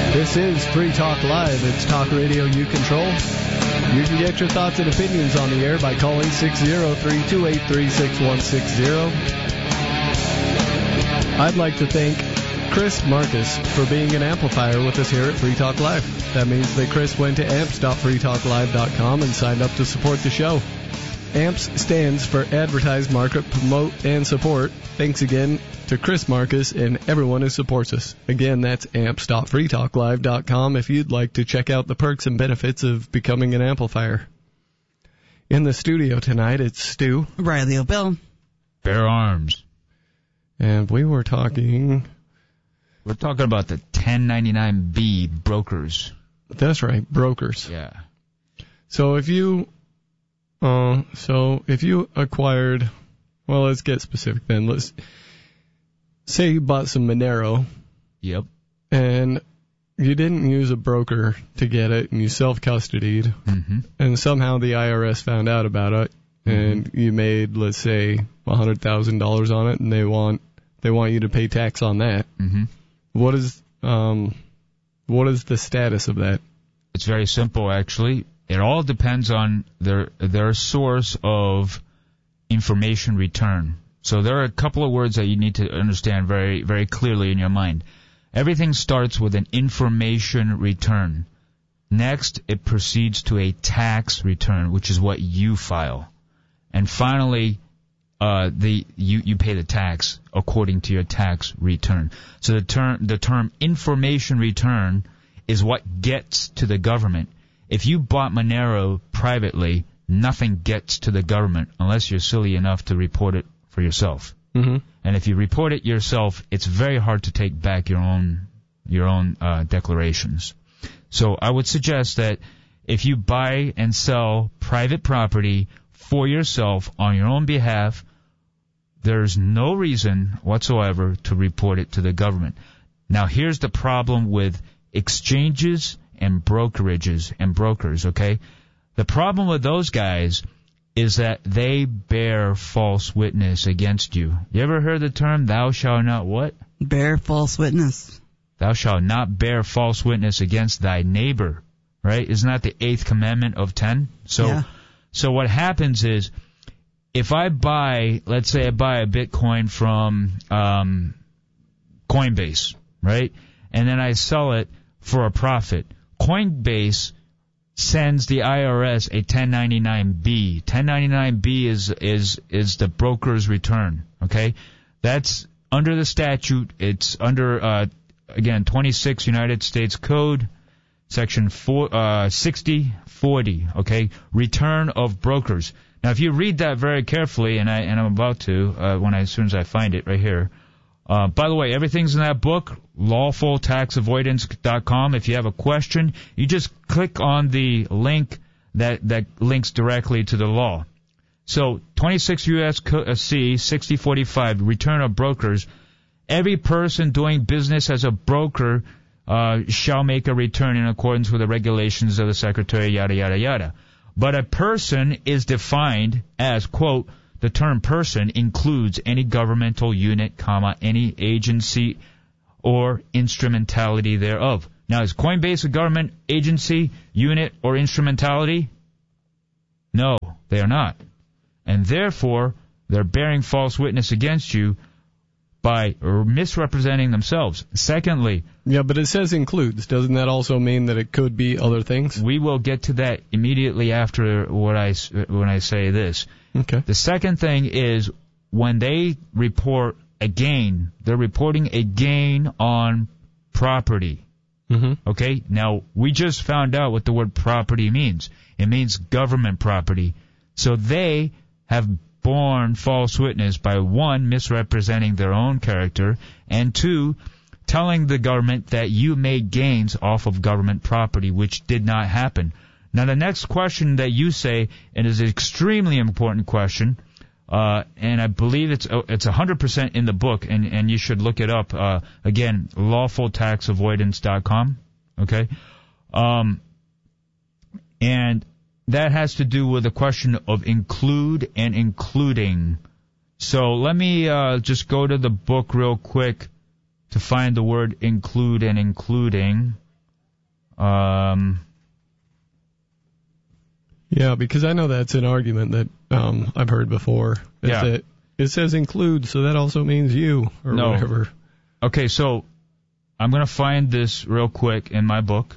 This is Free Talk Live. It's talk radio you control. You can get your thoughts and opinions on the air by calling 603-283-6160. I'd like to thank Chris Marcus for being an amplifier with us here at Free Talk Live. That means that Chris went to amps.freetalklive.com and signed up to support the show. AMPS stands for Advertise, Market, Promote, and Support. Thanks again to Chris Marcus and everyone who supports us. Again, that's amps.freetalklive.com if you'd like to check out the perks and benefits of becoming an amplifier. In the studio tonight, it's Stu. Riley O'Bill. Bear Arms. And we're talking about the 1099B brokers. That's right, brokers. Yeah. So if you acquired, well, let's get specific then. Let's say you bought some Monero. Yep. And you didn't use a broker to get it, and you self-custodied, and somehow the IRS found out about it, and you made, let's say, $100,000 on it, and they want you to pay tax on that. What is the status of that? It's very simple, actually. It all depends on their source of information return. So there are a couple of words that you need to understand very, very clearly in your mind. Everything starts with an information return. Next, it proceeds to a tax return, which is what you file. And finally, you pay the tax according to your tax return. So the term information return is what gets to the government. If you bought Monero privately, nothing gets to the government unless you're silly enough to report it for yourself. And if you report it yourself, it's very hard to take back your own declarations. So I would suggest that if you buy and sell private property for yourself on your own behalf, there's no reason whatsoever to report it to the government. Now, here's the problem with exchanges and brokerages and brokers, okay? The problem with those guys is that they bear false witness against you. You ever heard the term, thou shalt not what? Bear false witness. Thou shalt not bear false witness against thy neighbor, right? Isn't that the 8th commandment of 10? So what happens is, if I buy, let's say I buy a Bitcoin from Coinbase, right? And then I sell it for a profit. Coinbase sends the IRS a 1099-B. 1099-B is the broker's return, okay? That's under the statute. It's under, 26 United States Code, Section 6040, okay? Return of brokers. Now, if you read that very carefully, and I'm about to, as soon as I find it right here. By the way, everything's in that book, lawfultaxavoidance.com. If you have a question, you just click on the link that links directly to the law. So, 26 U.S.C. 6045, return of brokers. Every person doing business as a broker shall make a return in accordance with the regulations of the Secretary, yada, yada, yada. But a person is defined as, quote, the term person includes any governmental unit, any agency or instrumentality thereof. Now, is Coinbase a government agency, unit, or instrumentality? No, they are not. And therefore, they're bearing false witness against you by misrepresenting themselves. Secondly... Yeah, but it says includes. Doesn't that also mean that it could be other things? We will get to that immediately after when I say this. Okay. The second thing is when they report a gain, they're reporting a gain on property. Okay? Now, we just found out what the word property means. It means government property. So they have borne false witness by, 1, misrepresenting their own character, and 2, telling the government that you made gains off of government property, which did not happen. Now, the next question that you say, and is an extremely important question, and I believe it's 100% in the book, and you should look it up. Again, lawfultaxavoidance.com. Okay, and that has to do with the question of include and including. So let me just go to the book real quick to find the word include and including. Yeah, because I know that's an argument that I've heard before. That it says include, so that also means you, or whatever. Okay, so I'm going to find this real quick in my book.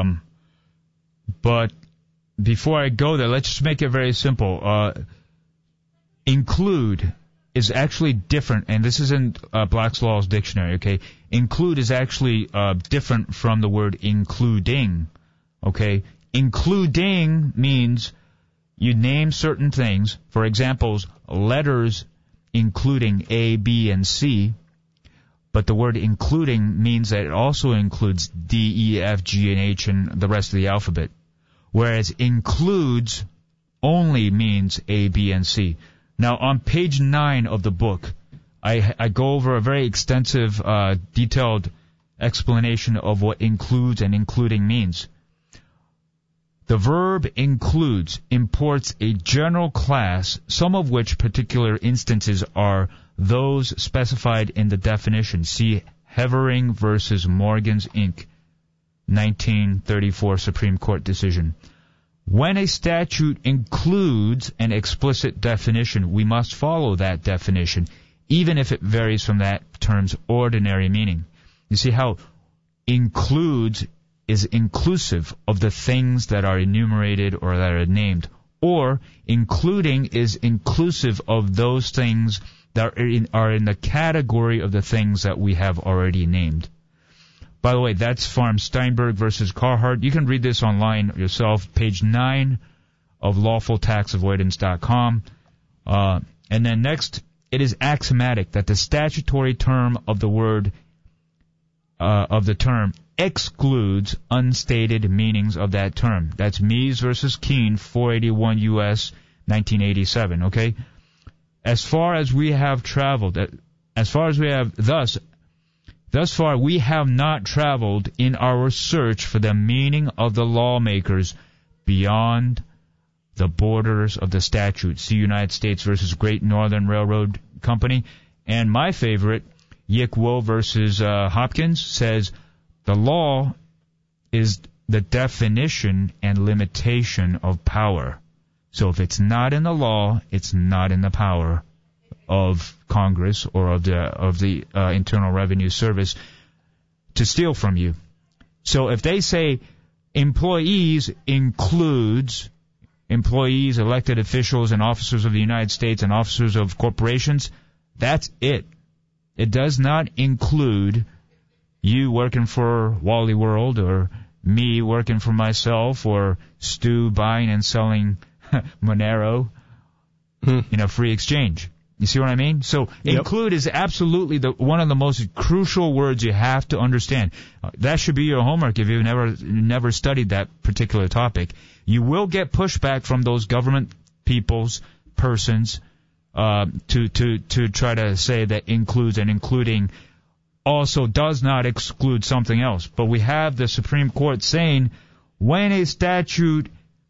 But before I go there, let's just make it very simple. Include is actually different, and this is in Black's Law's dictionary, okay? Include is actually different from the word including, okay? Including means you name certain things. For example, letters including A, B, and C. But the word including means that it also includes D, E, F, G, and H, and the rest of the alphabet. Whereas includes only means A, B, and C. Now, on page 9 of the book, I go over a very extensive, detailed explanation of what includes and including means. The verb includes imports a general class, some of which particular instances are those specified in the definition. See Hevering versus Morgans, Inc., 1934 Supreme Court decision. When a statute includes an explicit definition, we must follow that definition, even if it varies from that term's ordinary meaning. You see how includes is inclusive of the things that are enumerated or that are named, or including is inclusive of those things that are in the category of the things that we have already named. By the way, that's from Steinberg versus Carhart. You can read this online yourself, page 9 of lawfultaxavoidance.com. And then next, it is axiomatic that the statutory term of the word of the term excludes unstated meanings of that term. That's Mies versus Keene, 481 U.S., 1987, okay? Thus far, we have not traveled in our search for the meaning of the lawmakers beyond the borders of the statute. See United States versus Great Northern Railroad Company. And my favorite, Yickwo versus Hopkins, says the law is the definition and limitation of power. So if it's not in the law, it's not in the power of Congress or of the Internal Revenue Service to steal from you. So if they say employees includes employees, elected officials, and officers of the United States and officers of corporations, that's it. It does not include you working for Wally World or me working for myself or Stu buying and selling Monero in a free exchange. You see what I mean? So include is absolutely one of the most crucial words you have to understand. That should be your homework if you've never studied that particular topic. You will get pushback from those government persons to try to say that includes and including also does not exclude something else. But we have the Supreme Court saying when a statute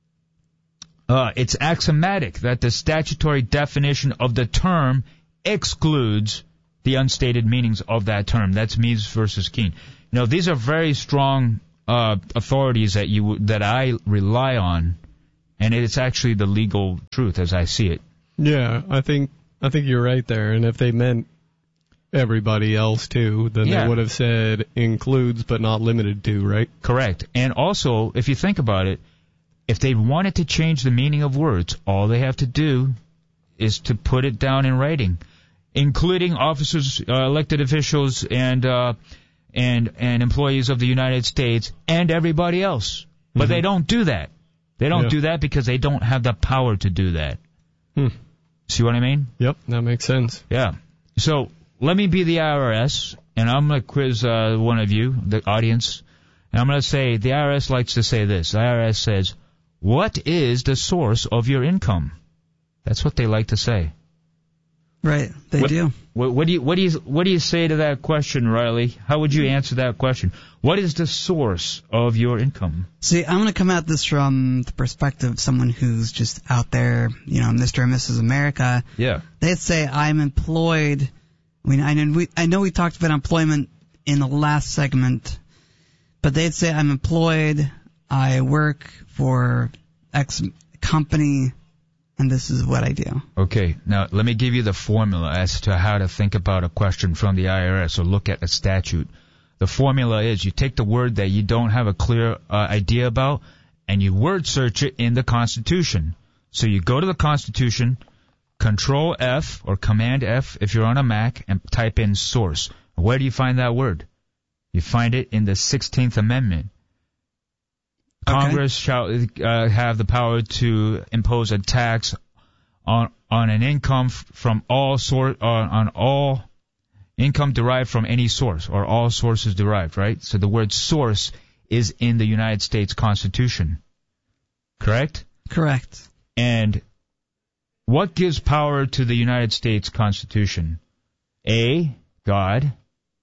it's axiomatic that the statutory definition of the term excludes the unstated meanings of that term. That's Mies versus Keene. You know, these are very strong authorities that I rely on, and it's actually the legal truth as I see it. Yeah, I think you're right there. And if they meant everybody else too, then they would have said includes but not limited to, right? Correct. And also, if you think about it, if they wanted to change the meaning of words, all they have to do is to put it down in writing, including officers, elected officials, and employees of the United States and everybody else. But they don't do that. They don't do that because they don't have the power to do that. See what I mean? Yep, that makes sense. Yeah. So let me be the IRS, and I'm going to quiz one of you, the audience, and I'm going to say the IRS likes to say this. The IRS says, what is the source of your income? That's what they like to say. Right, they do. What do you say to that question, Riley? How would you answer that question? What is the source of your income? See, I'm going to come at this from the perspective of someone who's just out there, Mr. and Mrs. America. Yeah. They'd say I'm employed. I mean, I know we talked about employment in the last segment, But they'd say, I'm employed, I work for X company, and this is what I do. Okay, now let me give you the formula as to how to think about a question from the IRS or look at a statute. The formula is you take the word that you don't have a clear idea about, and you word search it in the Constitution. So you go to the Constitution, Control F or Command F if you're on a Mac, and type in source. Where do you find that word? You find it in the 16th Amendment. Okay. Congress shall have the power to impose a tax on an income from all on all income derived from any source, or all sources derived, right? So the word source is in the United States Constitution. Correct? Correct. And what gives power to the United States Constitution? A, God.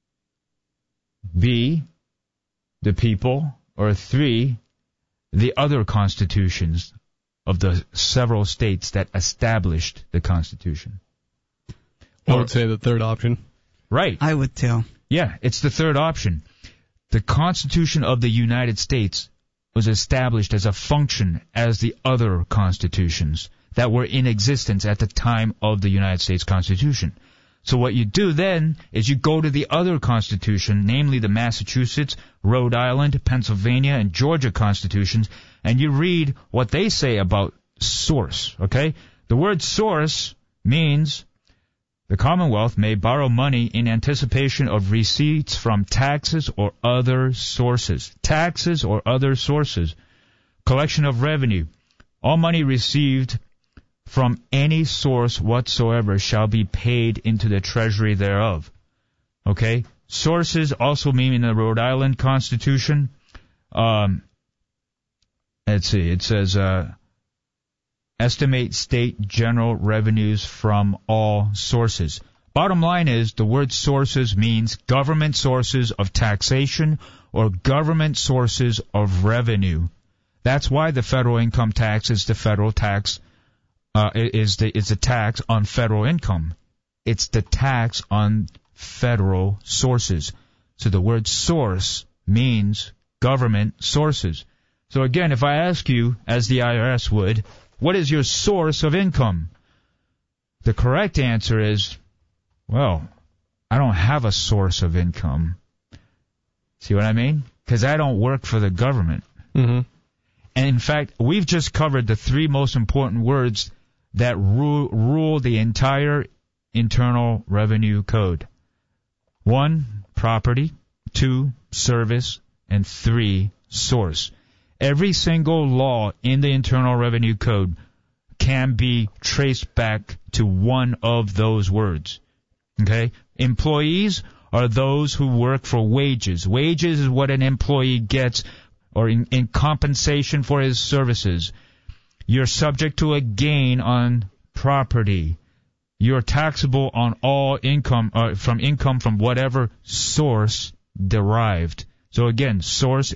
B, the people. Or 3, the other constitutions of the several states that established the Constitution. I would say the third option. Right. I would too. Yeah, it's the third option. The Constitution of the United States was established as a function as the other constitutions that were in existence at the time of the United States Constitution. So what you do then is you go to the other constitution, namely the Massachusetts, Rhode Island, Pennsylvania, and Georgia constitutions, and you read what they say about source, okay? The word source means the Commonwealth may borrow money in anticipation of receipts from taxes or other sources. Taxes or other sources. Collection of revenue. All money received from any source whatsoever shall be paid into the treasury thereof. Okay? Sources also mean in the Rhode Island Constitution. Let's see. It says, estimate state general revenues from all sources. Bottom line is the word sources means government sources of taxation or government sources of revenue. That's why the federal income tax is the federal tax. It's a tax on federal income. It's the tax on federal sources. So the word source means government sources. So again, if I ask you, as the IRS would, what is your source of income? The correct answer is, well, I don't have a source of income. See what I mean? Because I don't work for the government. Mm-hmm. And in fact, we've just covered the 3 most important words that rule the entire Internal Revenue Code. 1, property. 2, service. And 3, source. Every single law in the Internal Revenue Code can be traced back to one of those words. Okay? Employees are those who work for wages. Wages is what an employee gets or in compensation for his services. You're subject to a gain on property. You're taxable on all income from whatever source derived. So again, source,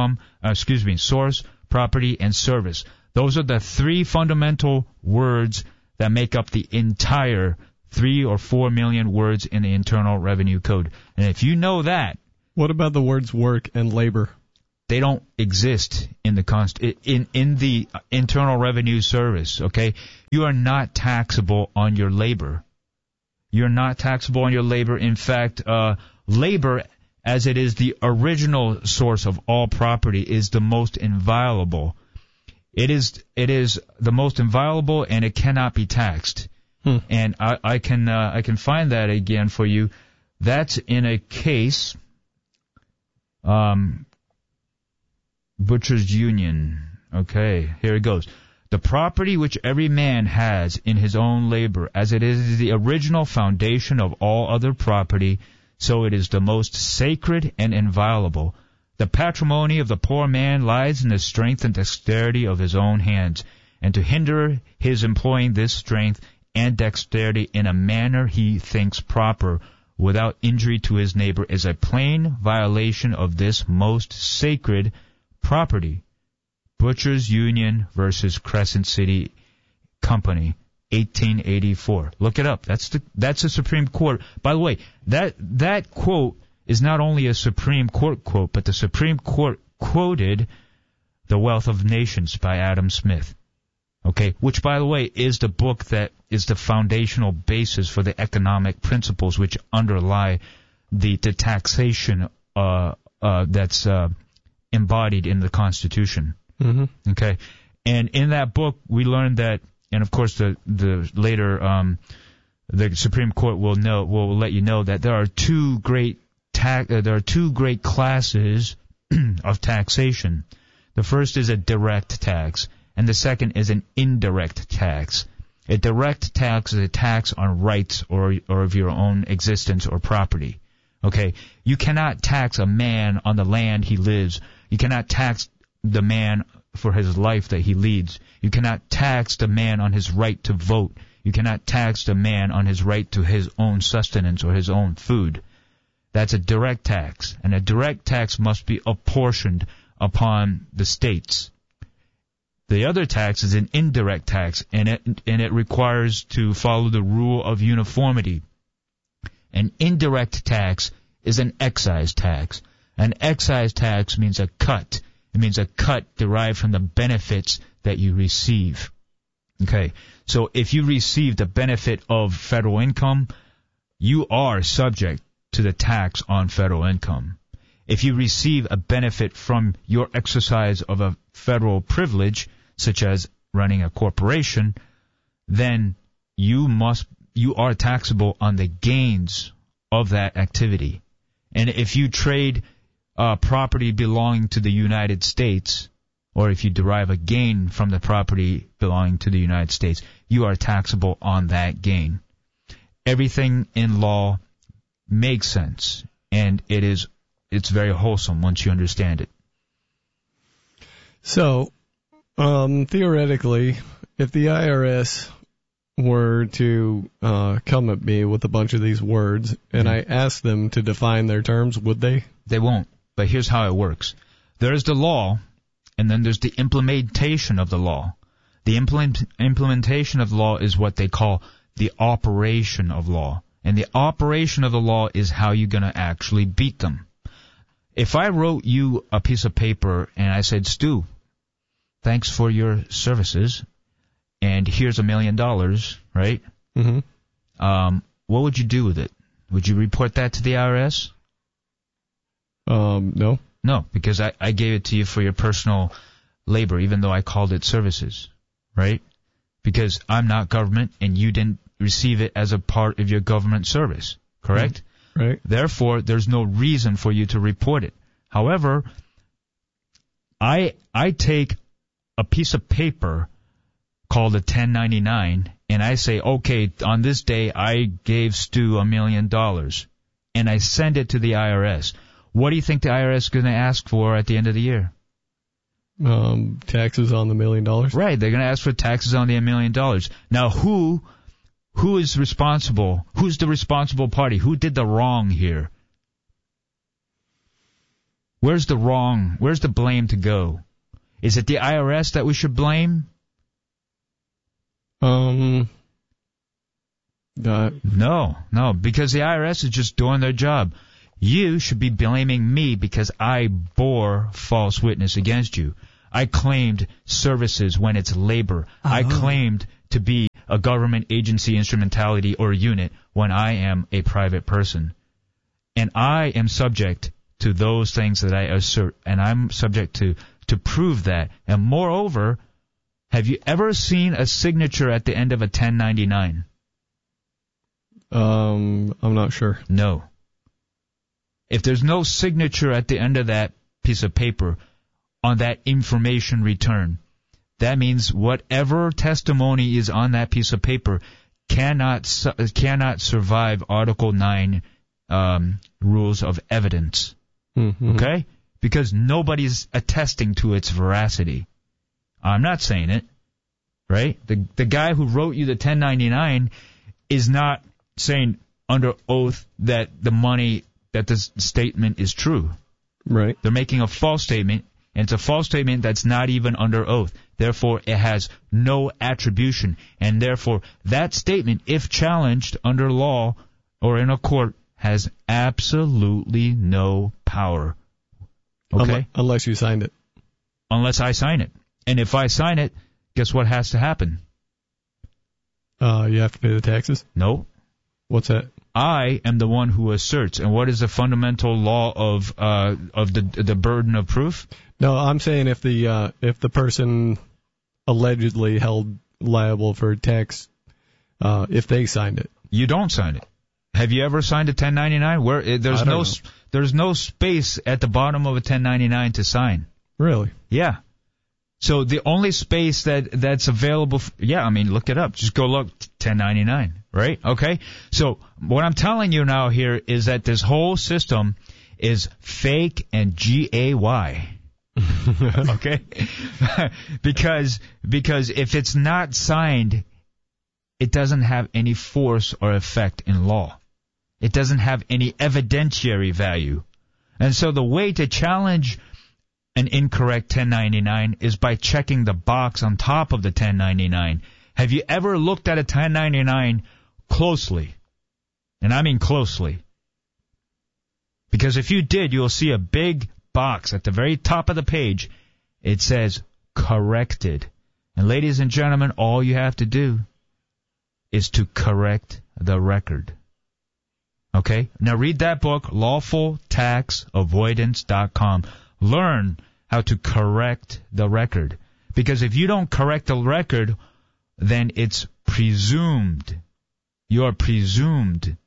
property, and service. Those are the 3 fundamental words that make up the entire 3 or 4 million words in the Internal Revenue Code. And if you know that... What about the words work and labor? They don't exist in the in the Internal Revenue Service, okay? You are not taxable on your labor. You're not taxable on your labor. In fact, labor, as it is the original source of all property, is the most inviolable. It is the most inviolable, and it cannot be taxed. And I can find that again for you. That's in a case, Butchers Union. Okay, here it goes. The property which every man has in his own labor, as it is the original foundation of all other property, so it is the most sacred and inviolable. The patrimony of the poor man lies in the strength and dexterity of his own hands, and to hinder his employing this strength and dexterity in a manner he thinks proper, without injury to his neighbor, is a plain violation of this most sacred property. Butchers Union versus Crescent City Company, 1884. Look it up. That's the Supreme Court. By the way, that quote is not only a Supreme Court quote, but the Supreme Court quoted The Wealth of Nations by Adam Smith. Okay, which, by the way, is the book that is the foundational basis for the economic principles which underlie the taxation that's embodied in the Constitution. Mm-hmm. Okay, and in that book we learned that, and of course the later the Supreme Court will let you know that there are two great classes of taxation. The first is a direct tax, and the second is an indirect tax. A direct tax is a tax on rights or of your own existence or property. Okay, you cannot tax a man on the land he lives. You cannot tax the man for his life that he leads. You cannot tax the man on his right to vote. You cannot tax the man on his right to his own sustenance or his own food. That's a direct tax, and a direct tax must be apportioned upon the states. The other tax is an indirect tax, and it requires to follow the rule of uniformity. An indirect tax is an excise tax. An excise tax means a cut. It means a cut derived from the benefits that you receive. Okay, so if you receive the benefit of federal income, you are subject to the tax on federal income. If you receive a benefit from your exercise of a federal privilege, such as running a corporation, then you are taxable on the gains of that activity. And if you trade property belonging to the United States, or if you derive a gain from the property belonging to the United States, you are taxable on that gain. Everything in law makes sense, and it's very wholesome once you understand it. So, theoretically, if the IRS were to come at me with a bunch of these words and I asked them to define their terms, would they? They won't, but here's how it works. There's the law, and then there's the implementation of the law. The implementation of the law is what they call the operation of law. And the operation of the law is how you're going to actually beat them. If I wrote you a piece of paper and I said, Stu, thanks for your services, and here's $1 million, right? Mm-hmm. What would you do with it? Would you report that to the IRS? No. No, because I gave it to you for your personal labor, even though I called it services, right? Because I'm not government, and you didn't receive it as a part of your government service, correct? Right. Therefore, there's no reason for you to report it. However, I take a piece of paper called a 1099, and I say, okay, on this day I gave Stu $1 million, and I send it to the IRS. What do you think the IRS is going to ask for at the end of the year? Taxes on the $1 million. Right, they're going to ask for taxes on the $1 million. Now, who is responsible? Who's the responsible party? Who did the wrong here? Where's the wrong? Where's the blame to go? Is it the IRS that we should blame? No, because the IRS is just doing their job. You should be blaming me because I bore false witness against you. I claimed services when it's labor. I claimed to be a government agency, instrumentality, or unit when I am a private person. And I am subject to those things that I assert, and I'm subject to prove that. And moreover, have you ever seen a signature at the end of a 1099? I'm not sure. No. If there's no signature at the end of that piece of paper on that information return, that means whatever testimony is on that piece of paper cannot survive Article 9 rules of evidence. Mm-hmm. Okay? Because nobody's attesting to its veracity. I'm not saying it, right? The guy who wrote you the 1099 is not saying under oath that the money, that this statement is true. Right. They're making a false statement, and it's a false statement that's not even under oath. Therefore, it has no attribution, and therefore that statement, if challenged under law or in a court, has absolutely no power. Okay? Unless you signed it. Unless I sign it. And if I sign it, guess what has to happen? You have to pay the taxes? No. What's that? I am the one who asserts. And what is the fundamental law of the burden of proof? No, I'm saying if the person allegedly held liable for tax, if they signed it. You don't sign it. Have you ever signed a 1099? Where there's no space at the bottom of a 1099 to sign. Really? Yeah. So the only space that's available, look it up. Just go look, 1099, right? Okay? So what I'm telling you now here is that this whole system is fake and GAY. Okay? because if it's not signed, it doesn't have any force or effect in law. It doesn't have any evidentiary value. And so the way to challenge an incorrect 1099 is by checking the box on top of the 1099. Have you ever looked at a 1099 closely? And I mean closely. Because if you did, you'll see a big box at the very top of the page. It says corrected. And ladies and gentlemen, all you have to do is to correct the record. Okay? Now read that book, LawfulTaxAvoidance.com. Learn how to correct the record. Because if you don't correct the record, then it's presumed. You are presumed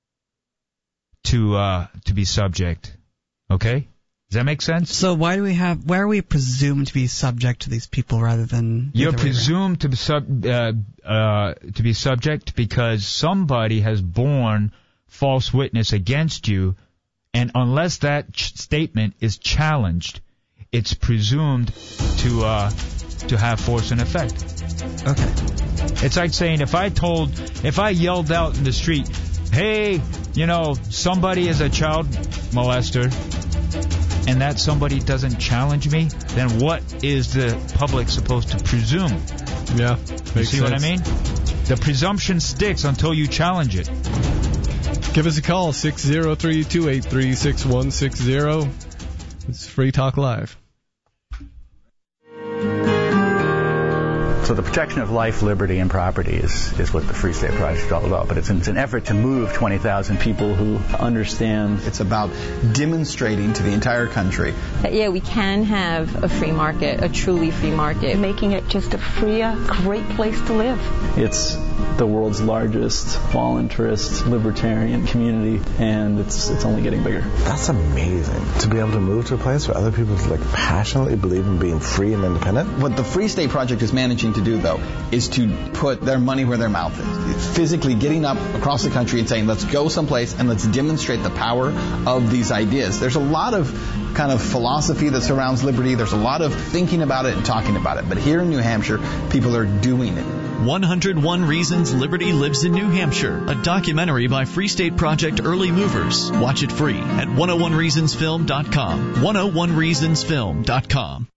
to be subject. Okay? Does that make sense? So why are we presumed to be subject to these people rather than... You're presumed to be subject because somebody has borne false witness against you, and unless that statement is challenged, it's presumed to have force and effect. Okay. It's like saying if I yelled out in the street, hey, somebody is a child molester, and that somebody doesn't challenge me, then what is the public supposed to presume? Yeah, you see what I mean? The presumption sticks until you challenge it. Give us a call, 603-283-6160. It's Free Talk Live. So the protection of life, liberty, and property is what the Free State Project is all about. But it's an effort to move 20,000 people who understand. It's about demonstrating to the entire country that, we can have a free market, a truly free market. Making it just a freer, great place to live. It's the world's largest voluntarist libertarian community, and it's only getting bigger. That's amazing. To be able to move to a place where other people passionately believe in being free and independent. What the Free State Project is managing to do, though, is to put their money where their mouth is. It's physically getting up across the country and saying, let's go someplace and let's demonstrate the power of these ideas. There's a lot of kind of philosophy that surrounds liberty. There's a lot of thinking about it and talking about it. But here in New Hampshire, people are doing it. 101 Reasons Liberty Lives in New Hampshire, a documentary by Free State Project Early Movers. Watch it free at 101reasonsfilm.com. 101reasonsfilm.com.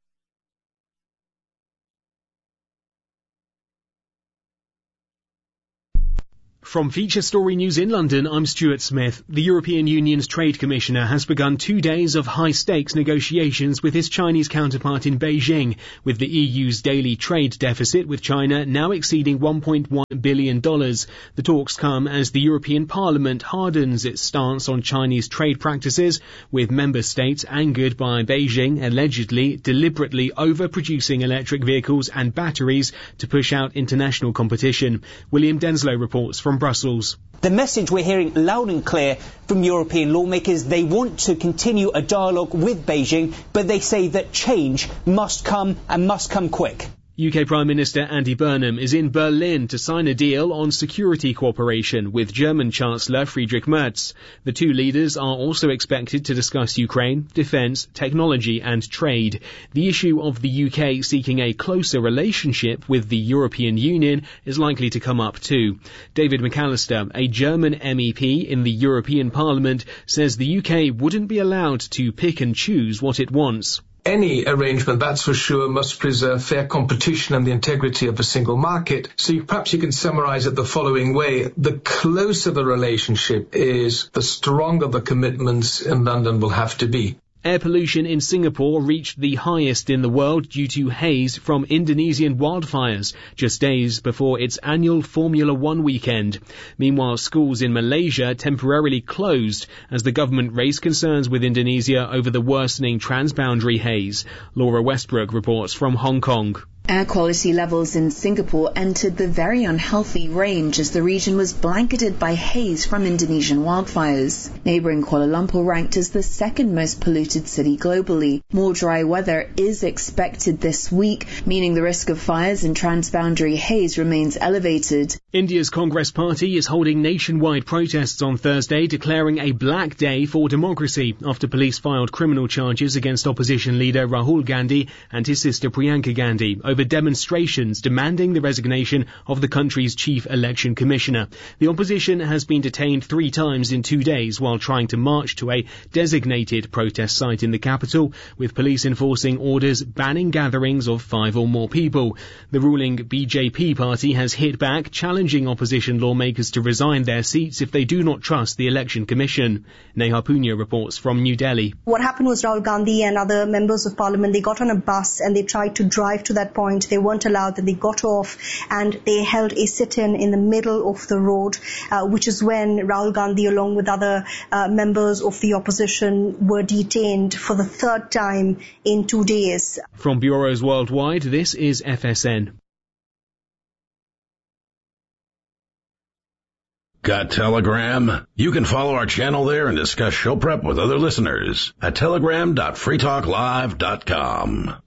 From Feature Story News in London, I'm Stuart Smith. The European Union's Trade Commissioner has begun 2 days of high-stakes negotiations with his Chinese counterpart in Beijing, with the EU's daily trade deficit with China now exceeding $1.1 billion. The talks come as the European Parliament hardens its stance on Chinese trade practices, with member states angered by Beijing allegedly deliberately overproducing electric vehicles and batteries to push out international competition. William Denslow reports from Brussels. The message we're hearing loud and clear from European lawmakers, they want to continue a dialogue with Beijing, but they say that change must come and must come quick. UK Prime Minister Andy Burnham is in Berlin to sign a deal on security cooperation with German Chancellor Friedrich Merz. The two leaders are also expected to discuss Ukraine, defence, technology and trade. The issue of the UK seeking a closer relationship with the European Union is likely to come up too. David McAllister, a German MEP in the European Parliament, says the UK wouldn't be allowed to pick and choose what it wants. Any arrangement, that's for sure, must preserve fair competition and the integrity of a single market. So perhaps you can summarize it the following way. The closer the relationship is, the stronger the commitments in London will have to be. Air pollution in Singapore reached the highest in the world due to haze from Indonesian wildfires, just days before its annual Formula One weekend. Meanwhile, schools in Malaysia temporarily closed as the government raised concerns with Indonesia over the worsening transboundary haze. Laura Westbrook reports from Hong Kong. Air quality levels in Singapore entered the very unhealthy range as the region was blanketed by haze from Indonesian wildfires. Neighbouring Kuala Lumpur ranked as the second most polluted city globally. More dry weather is expected this week, meaning the risk of fires and transboundary haze remains elevated. India's Congress Party is holding nationwide protests on Thursday, declaring a black day for democracy after police filed criminal charges against opposition leader Rahul Gandhi and his sister Priyanka Gandhi over demonstrations demanding the resignation of the country's chief election commissioner. The opposition has been detained 3 times in 2 days while trying to march to a designated protest site in the capital, with police enforcing orders banning gatherings of 5 or more people. The ruling BJP party has hit back, challenging opposition lawmakers to resign their seats if they do not trust the election commission. Neha Punya reports from New Delhi. What happened was Rahul Gandhi and other members of parliament, they got on a bus and they tried to drive to that point. They weren't allowed, then they got off and they held a sit-in in the middle of the road, which is when Rahul Gandhi along with other members of the opposition were detained for the 3rd time in 2 days. From bureaus worldwide, this is FSN. Got Telegram? You can follow our channel there and discuss show prep with other listeners at telegram.freetalklive.com.